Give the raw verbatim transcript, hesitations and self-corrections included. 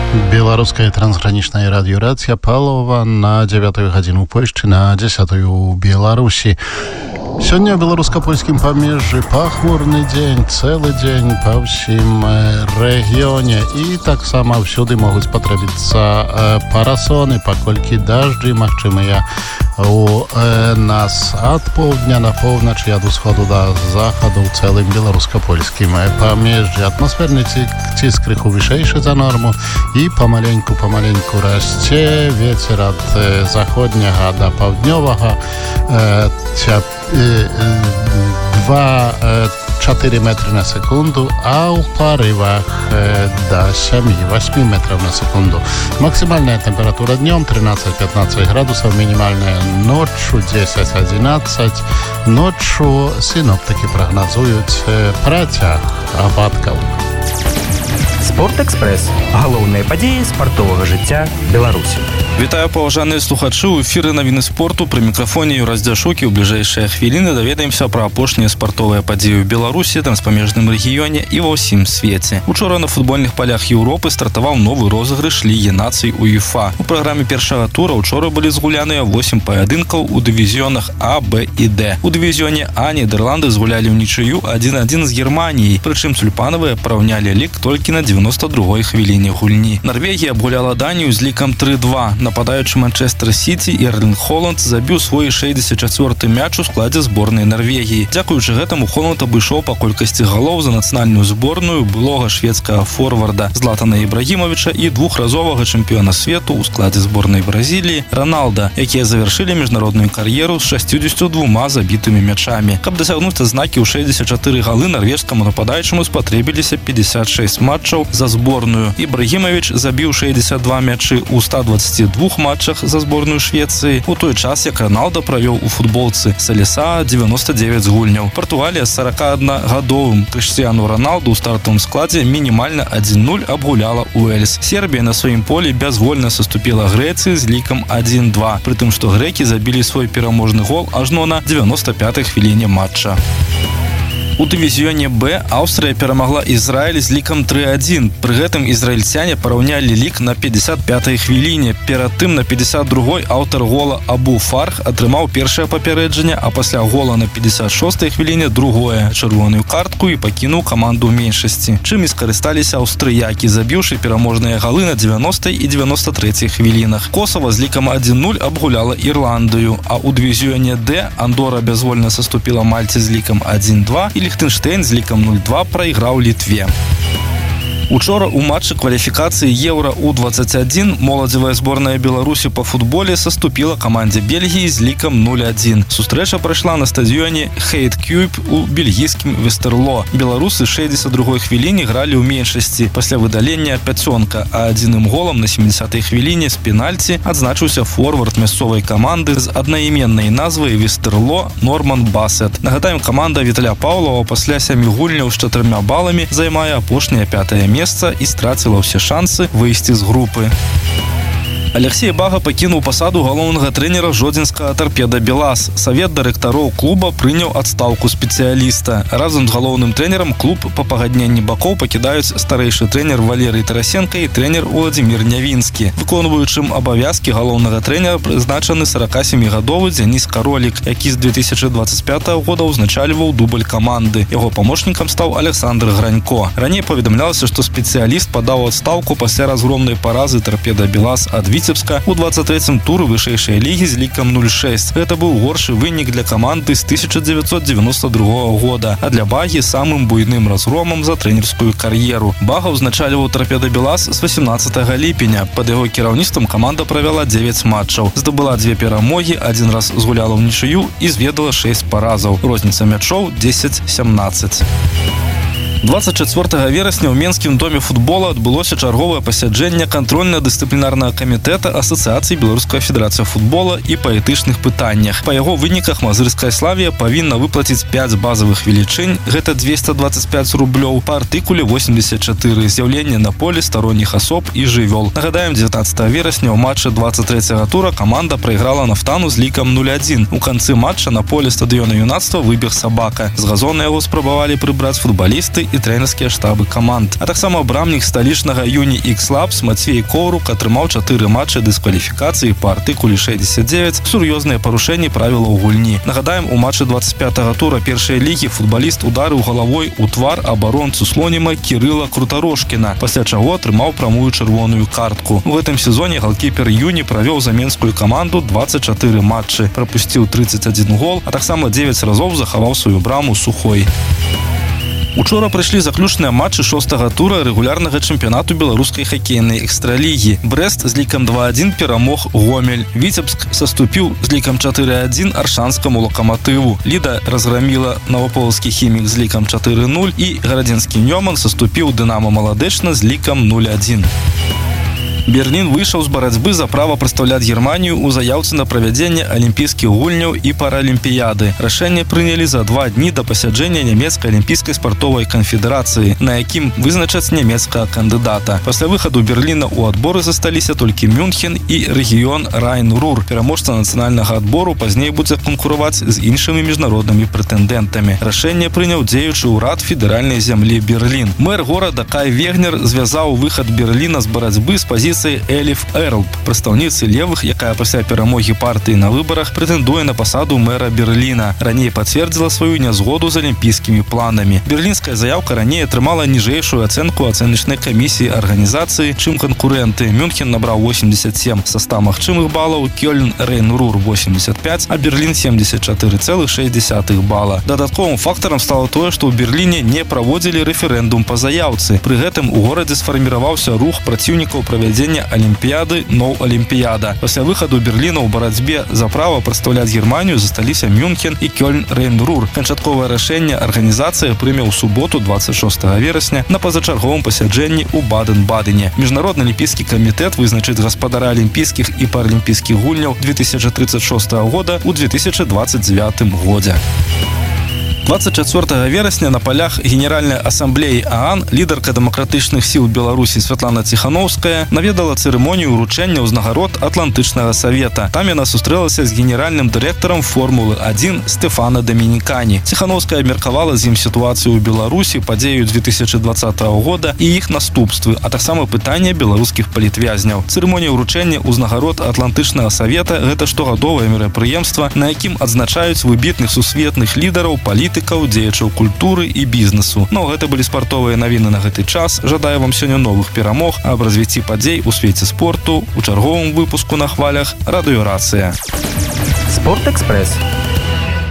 Белорусская трансграничная радиорация Павлова на девятую годину Польши, на десятую Беларуси. Сегодня в белорусско-польском помежье пахмурный день, целый день по всем регионе. И так само всюду могут потребиться парасоны, покольки дожди, махчимые у нас от полдня на полночь и от усходу до заходу в целом белорусско-польским помежье. Атмосферный тиск крыху выше за норму и помаленьку-помаленьку расте. Ветер от заходнего до полдневого два-четыре метра на секунду, а у порывах до семь-восемь метров на секунду. Максимальная температура днем тринадцать-пятнадцать градусов, минимальная ночью десять-одиннадцать. Ночью синоптики прогнозуют протяг опадков. Спортэкспрэс. Галоўныя падзеі спартовага жыцця Беларусі. Вітаю, паважаныя слухачы, у эфіры навіны спорту, пры мікрафоне Юрась Дзяшук. У бліжэйшыя хвіліны даведаемся пра апошнія спартовыя падзеі ў Беларусі, транспамежным рэгіёне і ва ўсім свеце. Учора на футбольных палях Еўропы стартаваў новы розыгрыш Лігі нацый УЕФА. У праграме першага тура учора былі згуляныя восем паядынкаў у дывізіёнах А, Б і Д. У дывізіёне А Нідерланды згулялі ўнічыю адзін-адзін з Германіяй, прычым тюльпанавыя параўнялі лік толькі на девяносто другой хвіліне гульні. Нарвегія абгуляла Данію з лікам тры-два. Нападаючы Манчестер Сіці Ерлінг Холанд забіў свой шэсцьдзесят чацвёрты мяч у складзе зборнай Нарвегіі. Дзякуючы гэтаму Холанд абышоў па колькасці галоў за нацыянальную зборную былога шведскага форварда Златана Ібрагімавіча і двухразовага чэмпіёна свету ў складзе зборнай Бразіліі Роналда, якія завяршылі міжнародную кар'еру з шасцьдзесятью двума забітымі мячамі. Каб дасягнуць адзнакі ў шэсцьдзесят чатыры галы, нарвежскаму нападаючаму спатрэбіліся пятьдесят шесть матчаў за зборную. Ібрагімавіч забіў шэсцьдесят два мячы ў ста двадцати двух матчах за зборную Швецыі, у той час, як Роналда правёў у футболцы Саліса девяносто девять гульняў. Партугалія з сорокааднагадовым Крыштиану Роналду ў стартавым складзе мінімальна адзін-нуль абгуляла Уэльс. Сербія на сваім полі бязвольна саступіла Грэцыі з лікам адзін-два, пры тым, што грэкі забілі свой пераможны гол ажно на девяносто пятай хвіліне матча. У дывізіёне Б Аўстрыя перамагла Ізраіль з лікам тры-адзін. Пры гэтым ізраільцяне параўнялі лік на пятьдесят пятай хвіліне. Перад тым на пятьдесят другой аўтар гола Абу Фарх атрымаў першае папярэджанне, а пасля гола на пятьдесят шостай хвіліне другое чырвоную картку і пакінуў каманду ў меншасці. Чым і скарысталіся аўстрыякі, забіўшы пераможныя галы на девяностай і девяносто трэцяй хвілінах. Косава з лікам адзін-нуль абгуляла Ірландыю, а ў дывізіёне Д Андора бязвольна саступіла Мальце з лікам адзін-два і Ліхтэнштэйн з лікам нуль-два прайграў Літве. Учора у матчы кваліфікацыі Еўра У двадцать один моладзевая зборная Беларусі па футболе саступіла камандзе Бельгіі з лікам нуль-адзін. Сустрэча прайшла на стадыёне Хейт Кьюб у бельгійскім Вестерло. Беларусы шэсцьдесят другой хвіліне гралі ў меншасці. Пасля выдалення пяцёнка, а адзіным голам на семидесятой хвіліне з пенальці адзначыўся форвард мясцовай каманды з аднайменнай назвай Вестерло Норман Басет. Нагадаем, каманда Віталя Паўлова пасля сямі гульняў з чатырма баламі займае апошняе пятае месца месца і страціла ўсе шансы выйсці з групы. Алексей Бага пакінуў пасаду галоўнага трэнера жодзінскага Торпеда Белас. Савет дырэктароў клуба прыняў адстаўку спецыяліста. Разам з галоўным трэнерам клуб па пагадненні бакоў пакідаюць старэйшы трэнер Валерый Тарасенко і трэнер Уладзімір Нявінскі. Выконваючым абавязкі галоўнага трэнера прызначаны сорокасемігадовы Дзяніс Каролік, які з две тысячи двадцать пятого года ўзначальваў дубль каманды. Яго памочнікам стаў Александр Гранько. Раней паведамлялася, што спецыяліст падаў адстаўку пасля разгромнай паразы Торпеда Белас ад Віцебска у двадцать трэцім туры вышэйшай лігі з лікам нуль-шесть. Гэта быў горшы вынік для каманды з тысяча девятьсот девяносто другого года, а для Багі самым буйным разгромам за трэнерскую кар'еру. Бага ўзначальваў Торпеда Белас з восемнадцатага ліпеня. Пад яго кіраўніцтвам каманда правяла девять матчаў. Здабыла две перамогі, адзін раз згуляла ўнічыю і зведала шесть паразаў. Розніца мячоў десять семнадцать. двадцать чацвёртага верасня ў Менскім доме футбола адбылося чарговае пасяджэнне кантрольна-дысцыплінарнага камітэта Асацыяцыі Беларуская федэрацыя футбола і па этычных пытаннях. Па яго выніках Мазырская Славія павінна выплаціць пять базавых велічынь, гэта двести двадцать пять рублёў, па артыкуле восемьдесят четыре з'яўленне на поле старонніх асоб і жывёл. Нагадаем, дзевятнадцатага верасня ў матчы двадцать трэцяга тура каманда прайграла Нафтану з лікам нуль-адзін. У канцы матча на поле стадыёна юнацтва выбег сабака. З газона яго спрабавалі прыбраць футбалісты і трэнерскія штабы каманд. А таксама брамнік сталічнага Юні Ікс-Лабс Мацвей Коўрук атрымаў чатыры матчы дыскваліфікацыі па артыкуле шэсцьдзесят девять, сур'ёзныя парушэнні правілаў гульні. Нагадаем, у матчы двадцать пятага тура першай лігі футбаліст ударыў галавой у твар абаронцу Слоніма Кірыла Крутарошкіна, пасля чаго атрымаў прамую чырвоную картку. У гэтым сезоне галкіпер Юні правёў за менскую каманду двадцать чатыры матчы, прапусціў тридцать один гол, а таксама девять разоў захаваў сваю браму сухой. Учора прыйшлі заключныя матчы шостага тура рэгулярнага чэмпіянату беларускай хакейнай экстралігі. Брэст з лікам два адзін перамог Гомель. Віцебск саступіў з лікам чатыры адзін аршанскаму Лакаматыву. Ліда разграміла Новаполацкі Хімік з лікам чатыры нуль і гарадзенскі Нёман саступіў Дынамо Маладэчна з лікам нуль адзін. Берлін выйшаў з барацьбы за права прадстаўляць Германію ў заяўцы на правядзенне алімпійскіх гульняў і паралімпіяды. Рашэнне прынялі за два дні да пасяджэння нямецкай алімпійскай спартовай канфедэрацыі, на якім вызначаць нямецкага кандыдата. Пасля выхаду Берліна ў адборы засталіся толькі Мюнхен і рэгіён Райн-Рур. Пераможца нацыянальнага адбору пазней будзе канкураваць з іншымі міжнароднымі прэтэндэнтамі. Рашэнне прыняў дзеючы ўрад федэральнай зямлі Берлін. Мэр горада Кай Вегнер звязаў выхад Берліна з барацьбы з пазіцыі Эліф Эрлб, прадстаўніцы левых, якая пасля перамогі партыі на выбарах прэтэндуе на пасаду мэра Берліна. Раней пацвердзіла сваю нязгоду з алімпійскімі планамі. Берлінская заяўка раней атрымала ніжэйшую ацэнку ацэначнай камісіі арганізацыі, чым канкурэнты. Мюнхен набраў восемьдесят семь са ста магчымых балаў, Кёльн Рейн-Рур восемьдесят пять, а Берлін семьдесят четыре целых шесть десятых бала. Дадатковым фактарам стало тое, што ў Берліне не праводзілі рэферэндум па заяўцы. Пры гэтым у горадзе сфарміраваўся рух праціўнікаў правядзення Алімпіяды «Ноу Алімпіяда». Пасля выхаду Берліна ў барацьбе за права прадстаўляць Германію засталіся Мюнхен і Кёльн Рейн-Рур. Канчатковае рашэнне арганізацыя прыме ў суботу двадцать шостага верасня на пазачарговым пасяджэнні ў Баден-Бадене. Міжнародны алімпійскі камітэт вызначыць гаспадара алімпійскіх і паралімпійскіх гульняў две тысячи тридцать шостага года ў две тысячи двадцать девятым годзе. двадцать чацвёртага верасня на палях Генеральнай асамблеі ААН лідарка дэмакратычных сіл Беларусі Святлана Ціхановская наведала цырымонію ўручэння ўзнагарод Атлантычнага савета. Там яна сустрэлася з генеральным дырэктарам Формулы один Стефана Домінікані. Ціхановская абмеркавала з ім сітуацыю ў Беларусі, падзею две тысячи двадцатага года і іх наступствы, а таксама пытанне беларускіх палітвязняў. Цырымонія ўручэння ўзнагарод Атлантычнага савета – гэта штогадовае мерапрыемства, на якім адзначаюць выбітных сусветных лідараў, палітыкаў, дзеячаў культуры і бізнесу. Ну, гэта былі спартовыя навіны на гэты час. Жадаю вам сёння новых перамог, аб развіцці падзей у свеце спорту у чарговым выпуску на хвалях Радыёрацыя. Спорт-экспрэс.